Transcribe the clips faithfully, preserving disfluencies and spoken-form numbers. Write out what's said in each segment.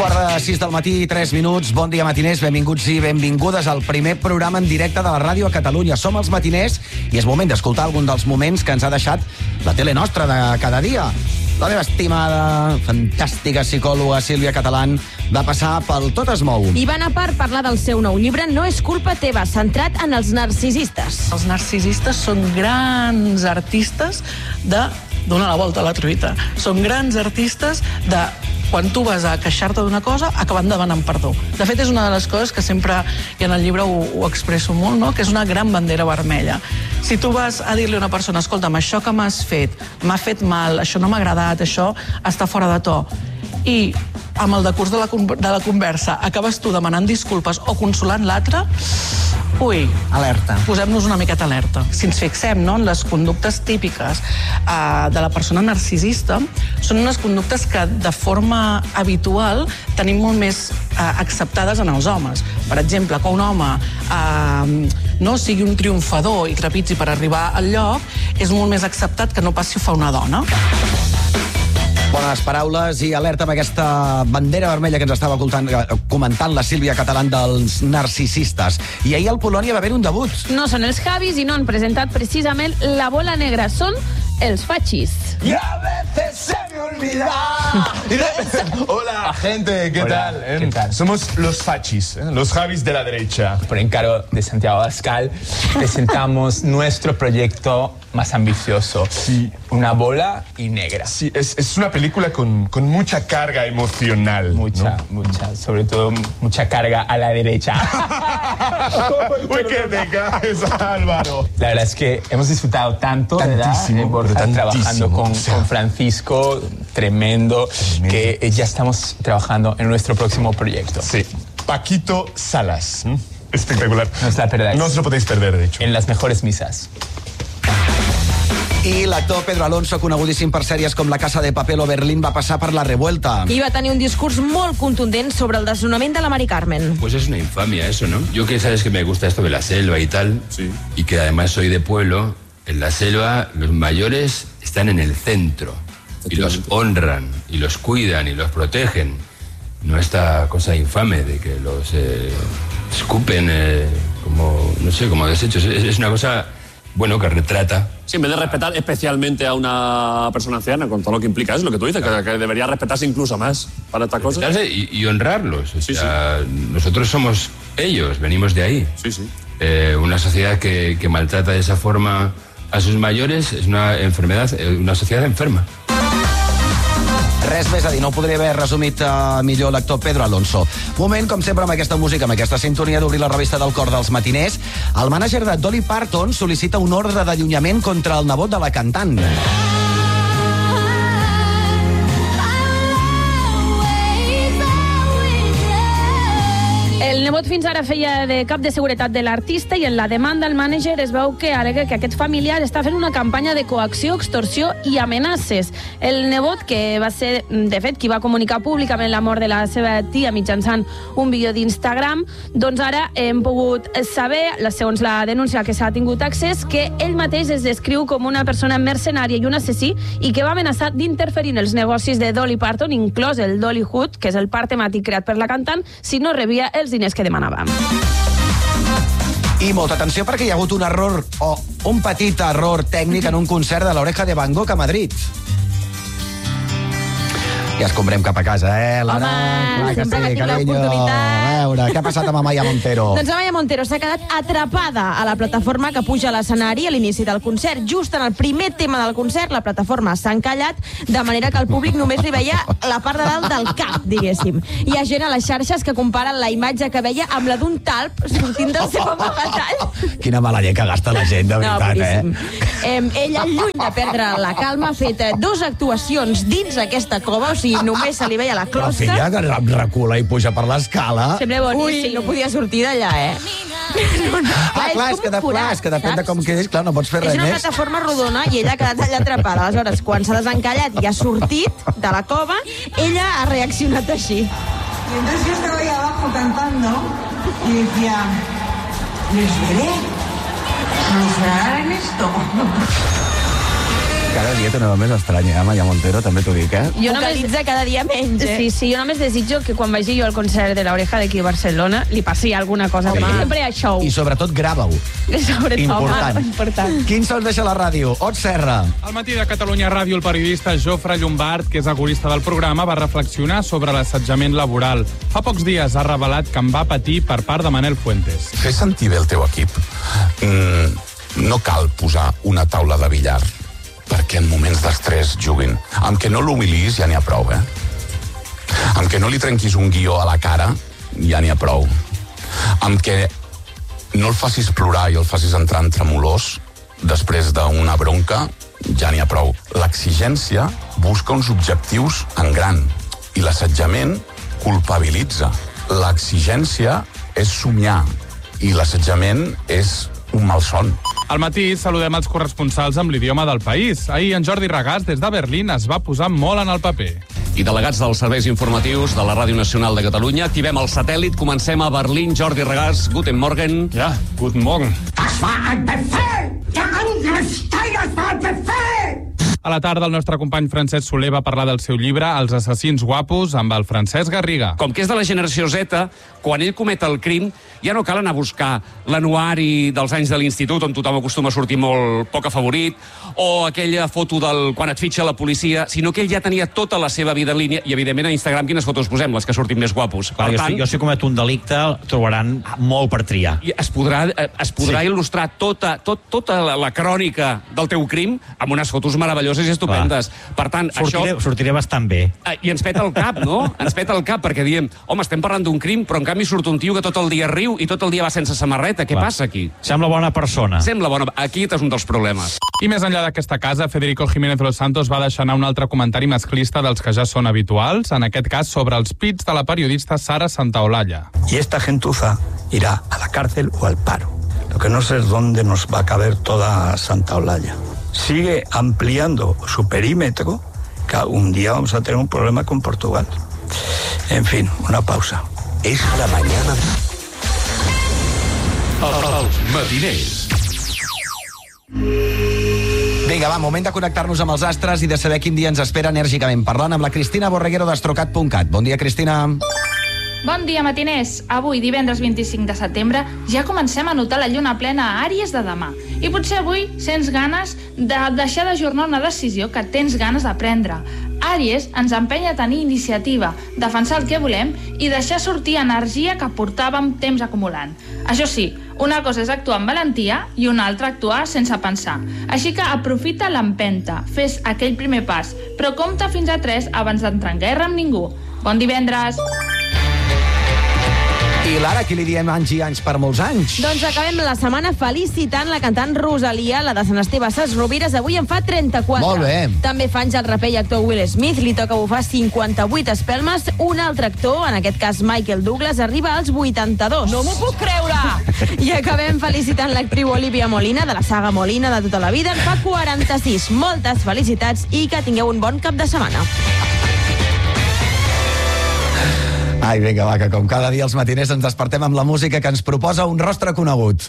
quart de sis del matí, tres minuts. Bon dia, matiners. Benvinguts i benvingudes al primer programa en directe de la ràdio a Catalunya. Som els matiners i és moment d'escoltar algun dels moments que ens ha deixat la tele nostra de cada dia. La meva estimada, fantàstica psicòloga Sílvia Catalán va passar pel Tot es mou. I va anar per parlar del seu nou llibre No és culpa teva, centrat en els narcisistes. Els narcisistes són grans artistes de donar la volta a la truita. Són grans artistes de quan tu vas a queixar-te d'una cosa, acabant demanant perdó. De fet, és una de les coses que sempre, i en el llibre ho, ho expresso molt, no? Que és una gran bandera vermella. Si tu vas a dir-li a una persona, escolta'm, això que m'has fet, m'ha fet mal, això no m'ha agradat, això està fora de to, i amb el decurs de la, de la conversa acabes tu demanant disculpes o consolant l'altre, ui, alerta. Posem-nos una miqueta alerta. Si ens fixem, no, en les conductes típiques eh, de la persona narcisista, són unes conductes que de forma habitual tenim molt més eh, acceptades en els homes. Per exemple, que un home eh, no sigui un triomfador i trepitgi per arribar al lloc, és molt més acceptat que no passi ho fa una dona. Bones paraules i alerta amb aquesta bandera vermella que ens estava comentant la Sílvia Catalán dels narcisistes. I ahir al Polònia va haver un debut. No són els Javis i no han presentat precisament la bola negra, són els fachis. Y a veces se me olvida. Hola, gente, ¿qué, Hola, tal? ¿Eh? ¿qué tal? Somos los fachis, ¿eh? Los Javis de la derecha. Por encargo de Santiago Abascal, presentamos nuestro proyecto más ambicioso. Sí. Una bola y negra. Sí, es, es una película con, con mucha carga emocional. Mucha, ¿no? mucha. Sobre todo, mucha carga a la derecha. Uy, que te caes, Álvaro. La verdad es que hemos disfrutado tanto, Tantísimo, ¿verdad? Eh, Borja, tantísimo, trabajando con, o sea, con Francisco, tremendo, tremendo, que eh, ya estamos trabajando en nuestro próximo proyecto. Sí, Paquito Salas. ¿Mm? Espectacular. No os la perdáis. No os lo podéis perder, de hecho. En las mejores misas. I l'actor Pedro Alonso, conegudíssim per sèries com La Casa de Papel o Berlín, va passar per La Revuelta. I va tenir un discurs molt contundent sobre el desnonament de la Mari Carmen. Pues es una infamia eso, ¿no? Yo que sabes que me gusta esto de la selva y tal, sí, y que además soy de pueblo, en la selva los mayores están en el centro y los honran y los cuidan y los protegen. No esta cosa infame de que los eh, escupen eh, como, no sé, como desechos. Es, es una cosa, bueno, que retrata. Sí, en vez de respetar especialmente a una persona anciana, con todo lo que implica, es lo que tú dices, que, que debería respetarse incluso más para estas cosas. Y, y honrarlos. O sí, sea, sí. Nosotros somos ellos, venimos de ahí. Sí, sí. Eh, una sociedad que, que maltrata de esa forma a sus mayores es una enfermedad, una sociedad enferma. Res més a dir, no ho podria haver resumit uh, millor l'actor Pedro Alonso. Moment, com sempre, amb aquesta música, amb aquesta sintonia d'obrir la revista del cor dels matiners, el mànager de Dolly Parton sol·licita un ordre d'allunyament contra el nebot de la cantant. El nebot fins ara feia de cap de seguretat de l'artista i en la demanda el mànager es veu que alega que aquest familiar està fent una campanya de coacció, extorsió i amenaces. El nebot, que va ser, de fet, qui va comunicar públicament la mort de la seva tia mitjançant un vídeo d'Instagram, doncs ara hem pogut saber, segons la denúncia que s'ha tingut accés, que ell mateix es descriu com una persona mercenària i un assassí i que va amenaçar d'interferir en els negocis de Dolly Parton, inclòs el Dollywood, que és el parc temàtic creat per la cantant, si no rebia els diners que demanava. I molta atenció perquè hi ha hagut un error o un petit error tècnic en un concert de l'Oreja de Van Gogh a Madrid. Ja escombrem cap a casa, eh, Lara? Home, sempre que tinc l'oportunitat. A veure, què ha passat amb Amaya Montero? Doncs Amaya Montero s'ha quedat atrapada a la plataforma que puja a l'escenari a l'inici del concert. Just en el primer tema del concert, la plataforma s'ha encallat, de manera que el públic només li veia la part de dalt del cap, diguéssim. Hi ha gent a les xarxes que comparen la imatge que veia amb la d'un talp sortint del seu amagatall. Quina mala llet que gasta la gent, de veritat, no, eh? eh? Ella, lluny de perdre la calma, ha fet dues actuacions dins aquesta cova, o sigui, només se li veia la La closca. filla que recula i puja per l'escala. Sembla boníssim, no podia sortir d'allà, eh? No, no. Ah, clar, és que, de, clar, és que depèn de com quedis, clar, no pots fer res És una més. plataforma rodona i ella ha quedat allà atrapada. Aleshores, quan s'ha desencallat i ha sortit de la cova, ella ha reaccionat així. Y entonces yo estaba ahí abajo cantando y decía, ¿les veré? ¿Solucionarán esto? Cada dia té una veu més estranya, eh, Maya Montero, també t'ho dic, eh? Jo només... Vocalitza cada dia menys, eh? Sí, sí, jo només desitjo que quan vagi jo al concert de l'Oreja d'aquí a Barcelona li passi alguna cosa, Sí. perquè sempre hi ha show. I sobretot grava-ho. Sobretot, Important. home, important. Quin sol deixa la ràdio? Ot Serra. Al matí de Catalunya Ràdio, el periodista Jofre Llombard, que és agorista del programa, va reflexionar sobre l'assetjament laboral. Fa pocs dies ha revelat que en va patir per part de Manel Fuentes. Fer sentir bé el teu equip. Mm, no cal posar una taula de billar perquè en moments d'estrès juguin. Amb que no l'humilis ja n'hi ha prou, eh? Amb que no li trenquis un guió a la cara ja n'hi ha prou. Amb que no el facis plorar i el facis entrar en tremolors després d'una bronca ja n'hi ha prou. L'exigència busca uns objectius en gran i l'assetjament culpabilitza. L'exigència és somiar i l'assetjament és un malson. Al matí saludem els corresponsals amb l'idioma del país. Ahir en Jordi Regàs, des de Berlín, es va posar molt en el paper. I delegats dels serveis informatius de la Ràdio Nacional de Catalunya, activem el satèl·lit, comencem a Berlín. Jordi Regàs, guten Morgen. Ja, guten Morgen. Das war ein Befehl! Der Angriff Steigers war ein Befehl! A la tarda, el nostre company Francesc Soler va parlar del seu llibre Els assassins guapos amb el Francesc Garriga. Com que és de la generació Z, quan ell comet el crim, ja no cal anar a buscar l'anuari dels anys de l'institut, on tothom acostuma a sortir molt poc afavorit, o aquella foto del quan et fitxa la policia, sinó que ell ja tenia tota la seva vida en línia, i evidentment a Instagram quines fotos posem? Les que surtin més guapos. Clar, per jo, tant, si, jo si cometo un delicte, trobaran molt per triar. I es podrà, eh, es podrà Sí. il·lustrar tota, tot, tota la, la crònica del teu crim amb unes fotos meravelloses i estupendes. Per tant, Sortiré, això... sortiré bastant bé. Eh, I ens peta el cap, no? Ens peta el cap, perquè diem, home, estem parlant d'un crim, però en canvi surt un tio que tot el dia riu i tot el dia va sense samarreta. Què Clar. passa aquí? Sembla bona persona. Sembla bona... Aquí és un dels problemes. I més enllà d'aquesta casa, Federico Jiménez Los Santos va deixar anar un altre comentari masclista dels que ja són habituals, en aquest cas sobre els pits de la periodista Sara Santaolalla. Y esta gentuza irá a la cárcel o al paro. Lo que no sé es dónde nos va a caber toda Santaolalla. Sigue ampliando su perímetro, que un día vamos a tener un problema con Portugal. En fin, una pausa. Es la mañana. Els matiners. Vinga, va, moment de connectar-nos amb els astres i de saber quin dia ens espera enèrgicament parlant amb la Cristina Borreguero d'Astrocat punt cat. Bon dia, Cristina. Bon dia, matiners. Avui, divendres vint-i-cinc de setembre, ja comencem a notar la lluna plena a Àries de demà. I potser avui sents ganes de deixar d'ajornar una decisió que tens ganes de prendre. Àries ens empenya a tenir iniciativa, defensar el que volem i deixar sortir energia que portàvem temps acumulant. Això sí, una cosa és actuar amb valentia i una altra actuar sense pensar. Així que aprofita l'empenta, fes aquell primer pas, però compta fins a tres abans d'entrar en guerra amb ningú. Bon divendres! I l'ara, qui li diem anys i anys per molts anys? Doncs acabem la setmana felicitant la cantant Rosalia, la de Sant Esteve Ses Rovires, avui en fa trenta-quatre. Molt bé. També fa anys el raper i actor Will Smith, li toca bufar cinquanta-vuit espelmes. Un altre actor, en aquest cas Michael Douglas, arriba als vuitanta-dos. No m'ho puc creure! I acabem felicitant l'actriu Olivia Molina, de la saga Molina de tota la vida, en fa quaranta-sis. Moltes felicitats i que tingueu un bon cap de setmana. Ai, vinga, va, que com cada dia els matiners ens despertem amb la música que ens proposa un rostre conegut.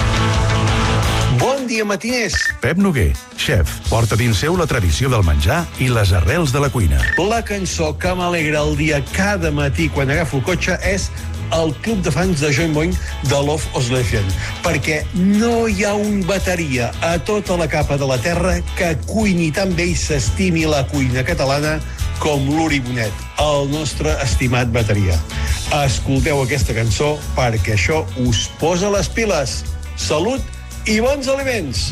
Bon dia, matiners. Pep Noguer, xef, porta dins seu la tradició del menjar i les arrels de la cuina. La cançó que m'alegra el dia cada matí quan agafo el cotxe és el club de fans de Joy Boing de Love Oslesian, perquè no hi ha un bateria a tota la capa de la terra que cuini tan bé i s'estimi la cuina catalana com l'Uri Bonet, el nostre estimat bateria. Escolteu aquesta cançó perquè això us posa les piles. Salut i bons aliments!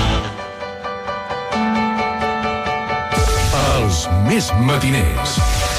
Els més matiners.